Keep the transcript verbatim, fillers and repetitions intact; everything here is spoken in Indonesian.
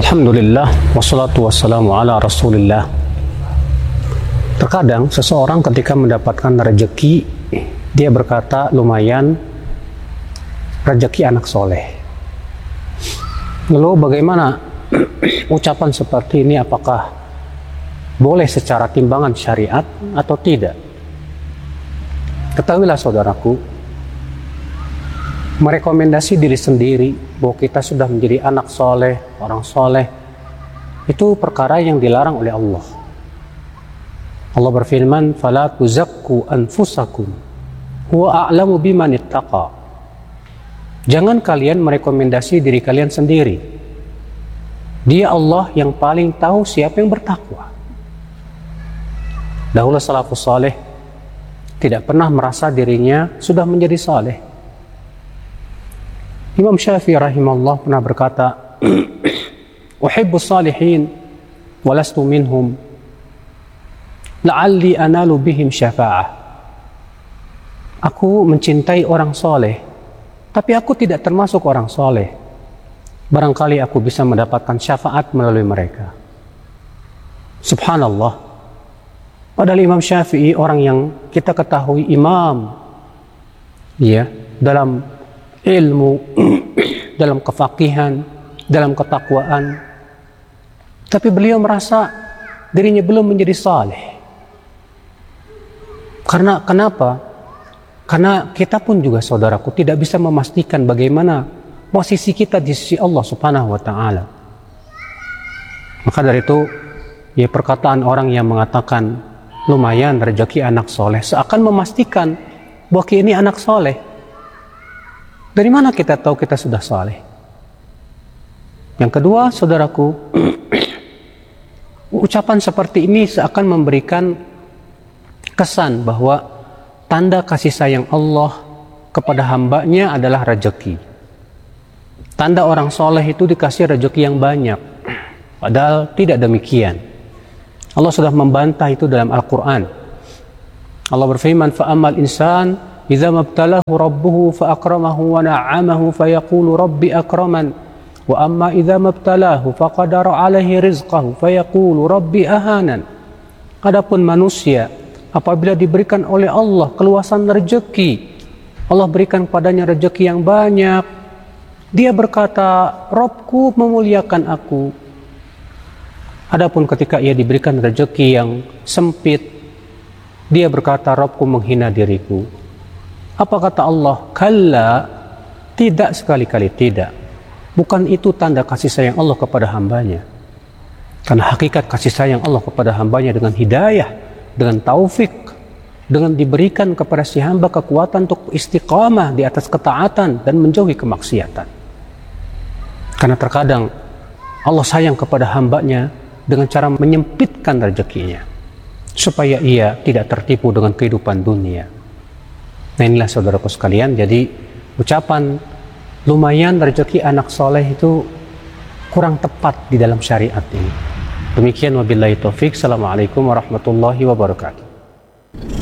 Alhamdulillah, wassalatu wassalamu ala rasulillah. Terkadang seseorang ketika mendapatkan rezeki, dia berkata lumayan rezeki anak soleh. Lalu bagaimana ucapan seperti ini, apakah boleh secara timbangan syariat atau tidak? Ketahuilah saudaraku, merekomendasi diri sendiri bahwa kita sudah menjadi anak soleh, orang soleh, itu perkara yang dilarang oleh Allah. Allah berfirman, "Fala tuzakku anfusakum, huwa a'lamu biman ittaqa." Jangan kalian merekomendasi diri kalian sendiri. Dia Allah yang paling tahu siapa yang bertakwa. Dahulu salafus saleh tidak pernah merasa dirinya sudah menjadi saleh. Imam Syafi'i rahimahullah pernah berkata, "Uhibbus salihin walastu minhum, la'alli analu bihim syafa'ah." Aku mencintai orang soleh, tapi aku tidak termasuk orang soleh. Barangkali aku bisa mendapatkan syafaat melalui mereka. Subhanallah. Padahal Imam Syafi'i orang yang kita ketahui imam, ya, dalam ilmu, dalam kefakihan, dalam ketakwaan, tapi beliau merasa dirinya belum menjadi saleh. Karena kenapa? Karena kita pun juga saudaraku tidak bisa memastikan bagaimana posisi kita di sisi Allah Subhanahu wa taala. Maka dari itu, ya, perkataan orang yang mengatakan lumayan rezeki anak soleh seakan memastikan bahwa ini anak soleh. Dari mana kita tahu kita sudah saleh? Yang kedua, saudaraku, ucapan seperti ini seakan memberikan kesan bahwa tanda kasih sayang Allah kepada hambanya adalah rezeki. Tanda orang soleh itu dikasih rezeki yang banyak. Padahal tidak demikian. Allah sudah membantah itu dalam Al-Quran. Allah berfirman, "Fa'amal insan idza mabtalahu rabbuhu fa akramahu wa na'amahu fa yaqulu rabbi akraman wa amma idza mabtalahu fa qadara alaihi rizqahu fa yaqulu rabbi ahanan." Adapun manusia apabila diberikan oleh Allah keluasan rezeki, Allah berikan padanya rezeki yang banyak, dia berkata, "Rabbku memuliakan aku." Adapun ketika ia diberikan rezeki yang sempit, dia berkata, "Rabbku menghina diriku." Apa kata Allah? Kalla, tidak, sekali-kali tidak. Bukan itu tanda kasih sayang Allah kepada hambanya. Karena hakikat kasih sayang Allah kepada hambanya dengan hidayah, dengan taufik, dengan diberikan kepada si hamba kekuatan untuk istiqamah di atas ketaatan dan menjauhi kemaksiatan. Karena terkadang Allah sayang kepada hambanya dengan cara menyempitkan rezekinya, supaya ia tidak tertipu dengan kehidupan dunia. Nah, inilah saudaraku sekalian, jadi ucapan lumayan rezeki anak soleh itu kurang tepat di dalam syariat ini. Demikian wabillahi taufik. Assalamualaikum warahmatullahi wabarakatuh.